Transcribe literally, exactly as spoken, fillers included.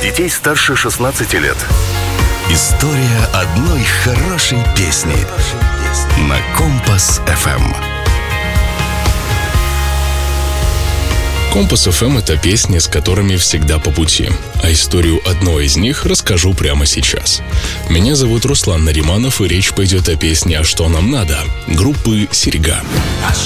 детей старше шестнадцати лет. История одной хорошей песни на Компас-эф эм. Компас-эф эм — это песни, с которыми всегда по пути. А историю одной из них расскажу прямо сейчас. Меня зовут Руслан Нариманов, и речь пойдет о песне «А что нам надо» группы «Серьга».